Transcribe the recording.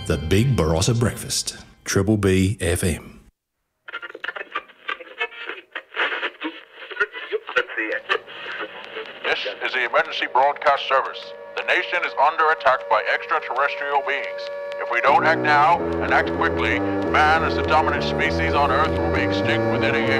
The Big Barossa Breakfast, Triple B FM. This is the emergency broadcast service. The nation is under attack by extraterrestrial beings. If we don't act now and act quickly, man as the dominant species on Earth will be extinct within a year.